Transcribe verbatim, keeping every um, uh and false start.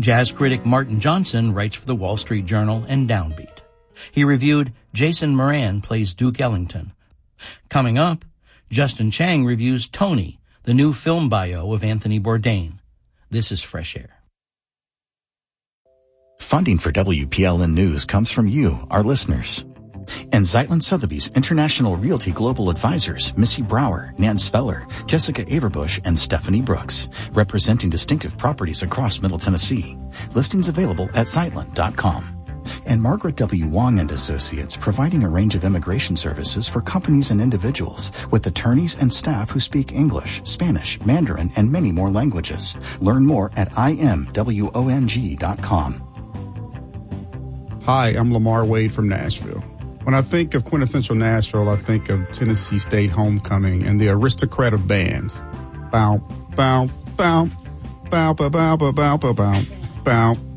Jazz critic Martin Johnson writes for the Wall Street Journal and Downbeat. He reviewed Jason Moran Plays Duke Ellington. Coming up, Justin Chang reviews Tony, the new film bio of Anthony Bourdain. This is Fresh Air. Funding for W P L N News comes from you, our listeners. And Zeitlin Sotheby's International Realty Global Advisors, Missy Brower, Nan Speller, Jessica Averbush, and Stephanie Brooks, representing distinctive properties across Middle Tennessee. Listings available at zeitlin dot com. And Margaret W. Wong and Associates, providing a range of immigration services for companies and individuals with attorneys and staff who speak English, Spanish, Mandarin, and many more languages. Learn more at I M wong dot com. Hi, I'm Lamar Wade from Nashville. When I think of quintessential Nashville, I think of Tennessee State Homecoming and the aristocrat of bands. Bow, bow, bow, bow, bow, bow, bow, bow, bow, bow.